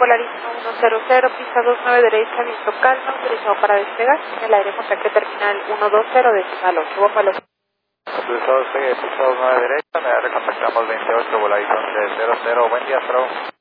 Volarismo 100, pista 29 derecha, viento calma, autorizado para despegar. En el aire contacto terminal 120, decimal 8, bomba los... Autorizado, pista 29 derecha, me recontactamos 28, Volarismo 00, buen día, hasta luego.